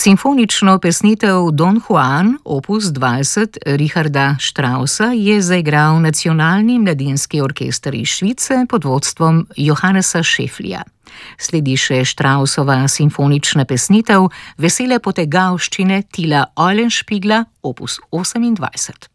Simfonično pesnitev Don Juan, opus 20 Richarda Straussa, je zaigral Nacionalni mladinski orkester iz Švice pod vodstvom Johannesa Schäflija. Sledi še Straussova simfonična pesnitev Vesele potegavščine Tila Eulenspiegla, opus 28.